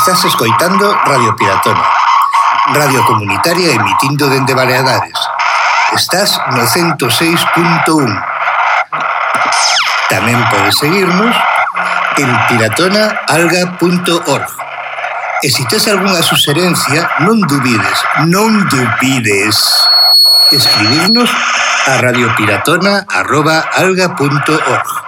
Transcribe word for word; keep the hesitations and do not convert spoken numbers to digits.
Estás escoitando Radio Piratona, radio comunitaria emitindo dende Baleares. Estás no ciento seis punto un. Tamén podes seguirnos en piratona alga punto org. E se tes algunha suxerencia, non dubides, non dubides escribirnos a radiopiratona arroba alga punto org.